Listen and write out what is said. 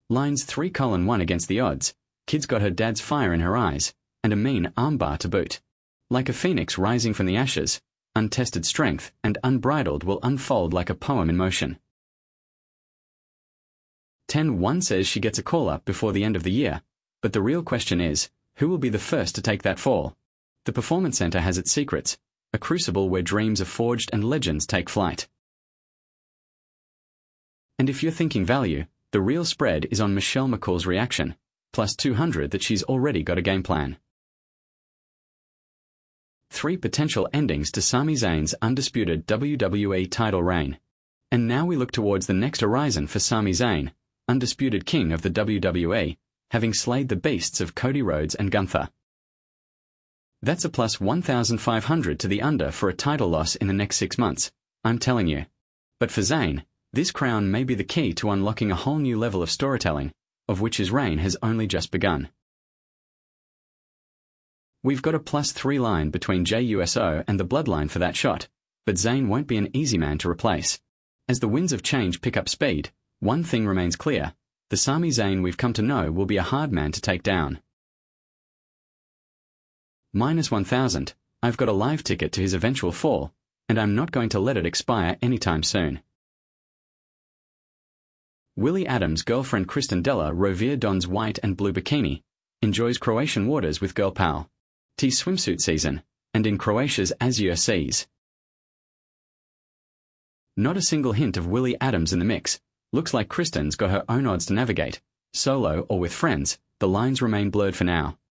Lines 3:1 against the odds. Kid's got her dad's fire in her eyes, and a mean armbar to boot. Like a phoenix rising from the ashes, untested strength and unbridled will unfold like a poem in motion. 10:1 says she gets a call-up before the end of the year, but the real question is, who will be the first to take that fall? The Performance Center has its secrets, a crucible where dreams are forged and legends take flight. And if you're thinking value, the real spread is on Michelle McCall's reaction, plus 200 that she's already got a game plan. 3 potential endings to Sami Zayn's undisputed WWE title reign. And now we look towards the next horizon for Sami Zayn, undisputed king of the WWE, having slayed the beasts of Cody Rhodes and Gunther. That's a plus 1,500 to the under for a title loss in the next 6 months, I'm telling you. But for Zayn, this crown may be the key to unlocking a whole new level of storytelling, of which his reign has only just begun. We've got a +3 line between Jey Uso and the Bloodline for that shot, but Zayn won't be an easy man to replace. As the winds of change pick up speed, one thing remains clear: the Sami Zayn we've come to know will be a hard man to take down. -1,000, I've got a live ticket to his eventual fall, and I'm not going to let it expire anytime soon. Willie Adams' girlfriend Kristen Della Rovere dons white and blue bikini, enjoys Croatian waters with girl pal. 'Tis swimsuit season, and in Croatia's azure seas. Not a single hint of Willie Adams in the mix. Looks like Kristen's got her own odds to navigate. Solo or with friends, the lines remain blurred for now.